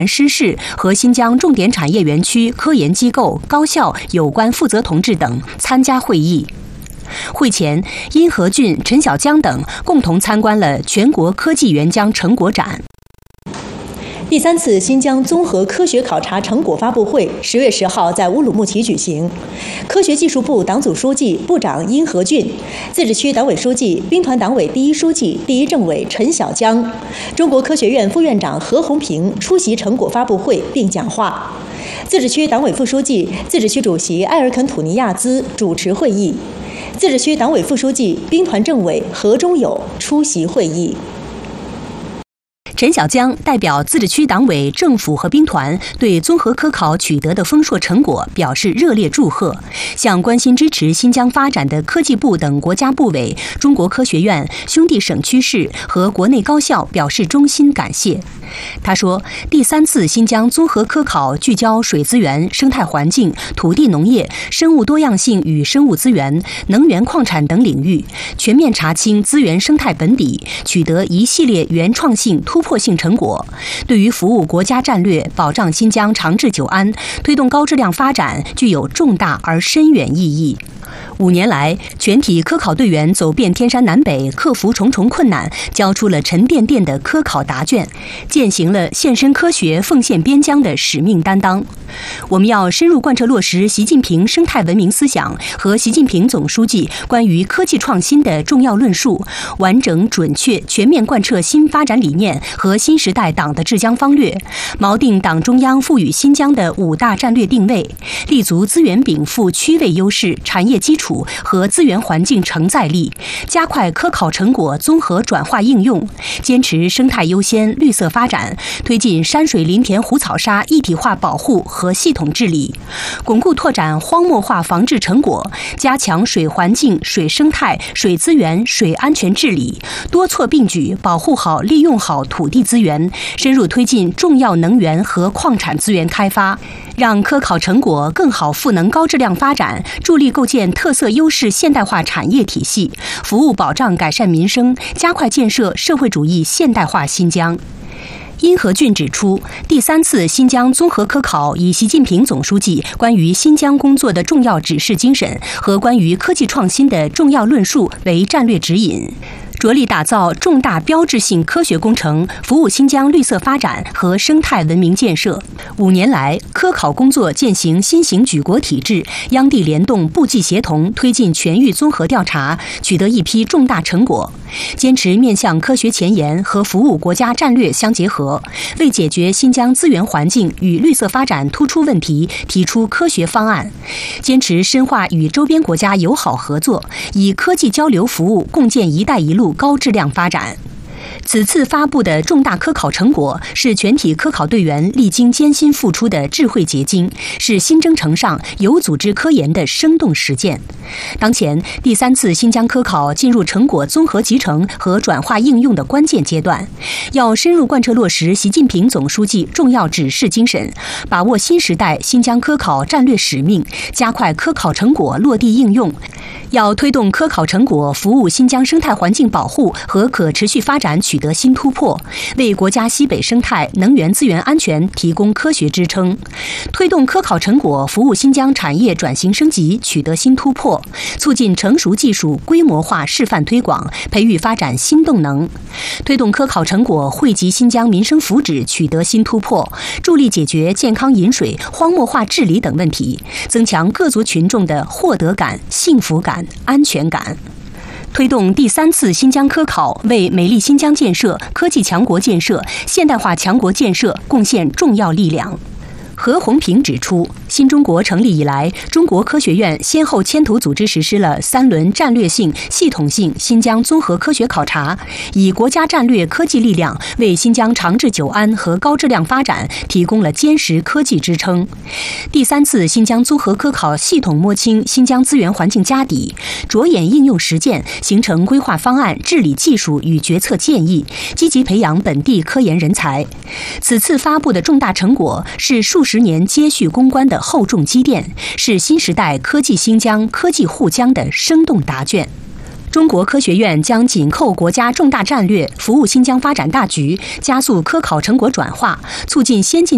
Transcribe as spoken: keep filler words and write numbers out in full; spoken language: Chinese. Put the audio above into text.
师事和新疆重点产业园区科研机构、高校有关负责同志等参加会议。会前，殷和俊、陈小江等共同参观了全国科技援疆成果展。 第三次新疆综合科学考察成果发布会十月十号在乌鲁木齐举行。科学技术部党组书记、部长殷和俊，自治区党委书记、兵团党委第一书记、第一政委陈小江，中国科学院副院长何红平出席成果发布会并讲话。自治区党委副书记、自治区主席埃尔肯土尼亚兹主持会议。自治区党委副书记、兵团政委何忠友出席会议。 陈小江代表自治区党委、政府和兵团对综合科考取得的丰硕成果表示热烈祝贺，向关心支持新疆发展的科技部等国家部委、中国科学院、兄弟省区市和国内高校表示衷心感谢。他说，第三次新疆综合科考聚焦水资源、生态环境、土地农业、生物多样性与生物资源、能源矿产等领域，全面查清资源生态本底，取得一系列原创性、突破性成果，对于服务国家战略、保障新疆长治久安、推动高质量发展具有重大而深远意义。五年来，全体科考队员走遍天山南北，克服重重困难，交出了沉甸甸的科考答卷，践行了献身科学、奉献边疆的使命担当。我们要深入贯彻落实习近平生态文明思想和习近平总书记关于科技创新的重要论述，完整、准确、全面贯彻新发展理念和新时代党的治疆方略，锚定党中央赋予新疆的五大战略定位，立足资源禀赋区位优势、产业基础和资源环境承载力，加快科考成果综合转化应用，坚持生态优先、绿色发展，推进山水林田湖草沙一体化保护和系统治理，巩固拓展荒漠化防治成果，加强水环境、水生态、水资源、水安全治理，多措并举保护好、利用好土地资源，深入推进重要能源和矿产资源开发，让科考成果更好赋能高质量发展，助力构建特色优势现代化产业体系，服务保障改善民生，加快建设社会主义现代化新疆。殷和俊指出，第三次新疆综合科考以习近平总书记关于新疆工作的重要指示精神和关于科技创新的重要论述为战略指引，着力打造重大标志性科学工程，服务新疆绿色发展和生态文明建设。五年来，科考工作践行新型举国体制，央地联动、部际协同，推进全域综合调查，取得一批重大成果。坚持面向科学前沿和服务国家战略相结合，为解决新疆资源环境与绿色发展突出问题提出科学方案。坚持深化与周边国家友好合作，以科技交流服务共建“一带一路”高质量发展。此次发布的重大科考成果是全体科考队员历经艰辛付出的智慧结晶，是新征程上有组织科研的生动实践。当前，第三次新疆科考进入成果综合集成和转化应用的关键阶段，要深入贯彻落实习近平总书记重要指示精神，把握新时代新疆科考战略使命，加快科考成果落地应用。要推动科考成果服务新疆生态环境保护和可持续发展取得新突破，为国家西北生态能源资源安全提供科学支撑；推动科考成果服务新疆产业转型升级取得新突破，促进成熟技术规模化示范推广，培育发展新动能；推动科考成果惠及新疆民生福祉取得新突破，助力解决健康饮水、荒漠化治理等问题，增强各族群众的获得感、幸福感、安全感。推动第三次新疆科考为美丽新疆建设、科技强国建设、现代化强国建设贡献重要力量。何红平指出，新中国成立以来，中国科学院先后牵头组织实施了三轮战略性、系统性新疆综合科学考察，以国家战略科技力量为新疆长治久安和高质量发展提供了坚实科技支撑。第三次新疆综合科考系统摸清新疆资源环境家底，着眼应用实践，形成规划方案、治理技术与决策建议，积极培养本地科研人才。此次发布的重大成果是数十年接续攻关的厚重积淀，是新时代科技新疆、科技护疆的生动答卷。中国科学院将紧扣国家重大战略，服务新疆发展大局，加速科考成果转化，促进先进